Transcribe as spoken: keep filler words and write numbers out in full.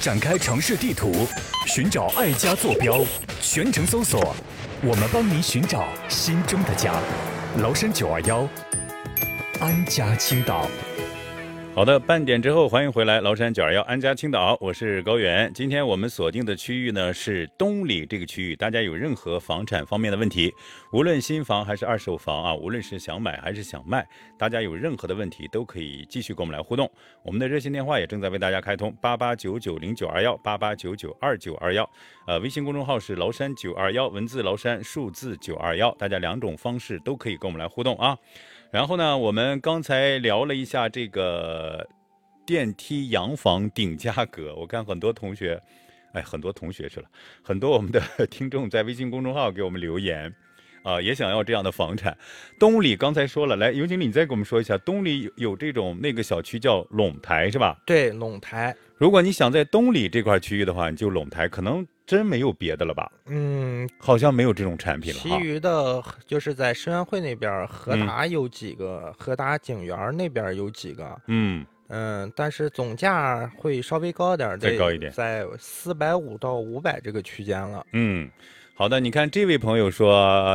展开城市地图，寻找爱家坐标，全程搜索，我们帮您寻找心中的家。崂山九二幺，安家青岛。 好的，半点之后欢迎回来，崂山九二幺安家青岛，我是高原。今天我们锁定的区域呢是东里这个区域，大家有任何房产方面的问题，无论新房还是二手房啊，无论是想买还是想卖，大家有任何的问题都可以继续跟我们来互动。我们的热线电话也正在为大家开通，八八九九零九二幺，八八九九二九二幺。呃，微信公众号是崂山九二幺，文字崂山，数字九二幺，大家两种方式都可以跟我们来互动啊。然后呢，我们刚才聊了一下这个电梯洋房顶价格，我看很多同学，哎，很多同学去了，很多我们的听众在微信公众号给我们留言，啊、呃，也想要这样的房产。东里刚才说了，来，尤经理你再给我们说一下，东里有这种那个小区叫陇台是吧？ 对，陇台。 如果你想在东里这块区域的话，你就陇台，可能真没有别的了吧？ 嗯， 好像没有这种产品了。 其余的就是在生源会那边，和达有几个，和、嗯、达景园那边有几个。 嗯嗯，但是总价会稍微高点， 再高一点， 在四百五到五百这个区间了。 嗯，好的，你看这位朋友说。